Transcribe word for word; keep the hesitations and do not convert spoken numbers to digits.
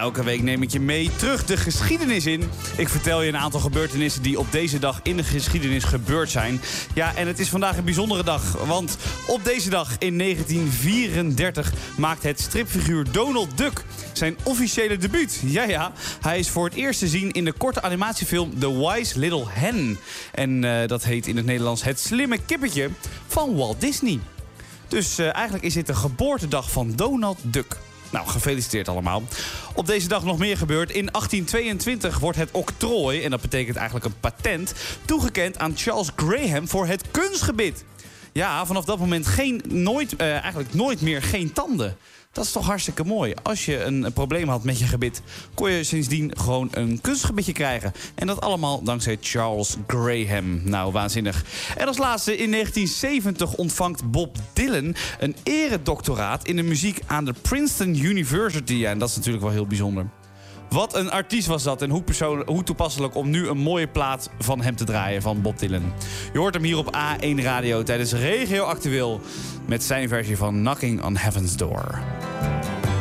elke week neem ik je mee terug de geschiedenis in. Ik vertel je een aantal gebeurtenissen die op deze dag in de geschiedenis gebeurd zijn. Ja, en het is vandaag een bijzondere dag. Want op deze dag in negentien vierendertig maakt het stripfiguur Donald Duck zijn officiële debuut. Ja, ja, hij is voor het eerst te zien in de korte animatiefilm The Wise Little Hen. En uh, dat heet in het Nederlands Het Slimme Kippetje van Walt Disney. Dus uh, eigenlijk is dit de geboortedag van Donald Duck. Nou, gefeliciteerd allemaal. Op deze dag nog meer gebeurt. In achttien tweeëntwintig wordt het octrooi, en dat betekent eigenlijk een patent, toegekend aan Charles Graham voor het kunstgebit. Ja, vanaf dat moment geen, nooit, uh, eigenlijk nooit meer geen tanden. Dat is toch hartstikke mooi. Als je een, een probleem had met je gebit, kon je sindsdien gewoon een kunstgebitje krijgen. En dat allemaal dankzij Charles Graham. Nou, waanzinnig. En als laatste, in negentien zeventig ontvangt Bob Dylan een eredoctoraat in de muziek aan de Princeton University. Ja, en dat is natuurlijk wel heel bijzonder. Wat een artiest was dat en hoe, hoe toepasselijk om nu een mooie plaat van hem te draaien, van Bob Dylan. Je hoort hem hier op A één Radio tijdens Regio Actueel met zijn versie van Knocking on Heaven's Door.